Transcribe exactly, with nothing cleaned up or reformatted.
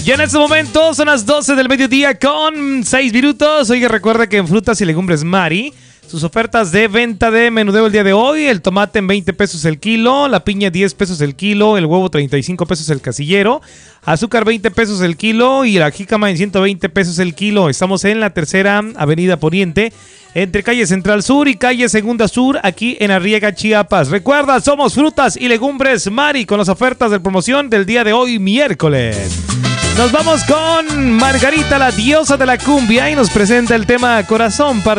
Ya en este momento son las doce del mediodía con seis minutos. Oiga, recuerda que en Frutas y Legumbres Mari, sus ofertas de venta de menudeo el día de hoy: el tomate en veinte pesos el kilo, la piña diez pesos el kilo, el huevo treinta y cinco pesos el casillero, azúcar veinte pesos el kilo y la jícama en ciento veinte pesos el kilo. Estamos en la tercera avenida Poniente, entre calle Central Sur y calle Segunda Sur, aquí en Arriaga, Chiapas. Recuerda, somos Frutas y Legumbres Mari, con las ofertas de promoción del día de hoy, miércoles. Nos vamos con Margarita, la diosa de la cumbia, y nos presenta el tema Corazón Partido.